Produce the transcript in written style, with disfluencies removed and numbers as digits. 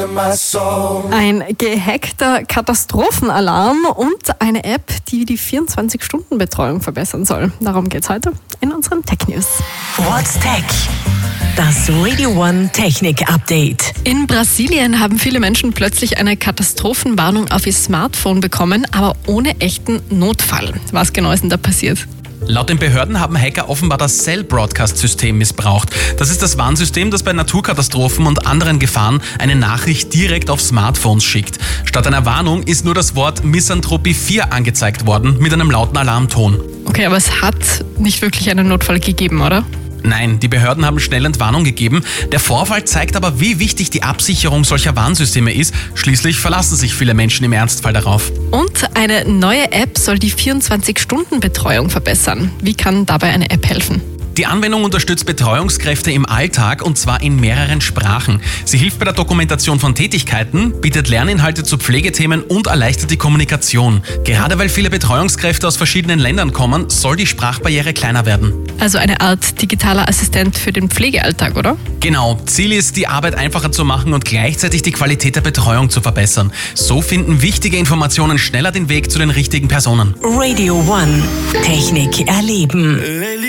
Ein gehackter Katastrophenalarm und eine App, die die 24-Stunden-Betreuung verbessern soll. Darum geht's heute in unseren Tech News. What's Tech? Das Radio One Technik Update. In Brasilien haben viele Menschen plötzlich eine Katastrophenwarnung auf ihr Smartphone bekommen, aber ohne echten Notfall. Was genau ist denn da passiert? Laut den Behörden haben Hacker offenbar das Cell Broadcast-System missbraucht. Das ist das Warnsystem, das bei Naturkatastrophen und anderen Gefahren eine Nachricht direkt auf Smartphones schickt. Statt einer Warnung ist nur das Wort Misanthropie 4 angezeigt worden mit einem lauten Alarmton. Okay, aber es hat nicht wirklich einen Notfall gegeben, oder? Nein, die Behörden haben schnell Entwarnung gegeben. Der Vorfall zeigt aber, wie wichtig die Absicherung solcher Warnsysteme ist. Schließlich verlassen sich viele Menschen im Ernstfall darauf. Und eine neue App soll die 24-Stunden-Betreuung verbessern. Wie kann dabei eine App helfen? Die Anwendung unterstützt Betreuungskräfte im Alltag und zwar in mehreren Sprachen. Sie hilft bei der Dokumentation von Tätigkeiten, bietet Lerninhalte zu Pflegethemen und erleichtert die Kommunikation. Gerade weil viele Betreuungskräfte aus verschiedenen Ländern kommen, soll die Sprachbarriere kleiner werden. Also eine Art digitaler Assistent für den Pflegealltag, oder? Genau. Ziel ist, die Arbeit einfacher zu machen und gleichzeitig die Qualität der Betreuung zu verbessern. So finden wichtige Informationen schneller den Weg zu den richtigen Personen. Radio One Technik erleben.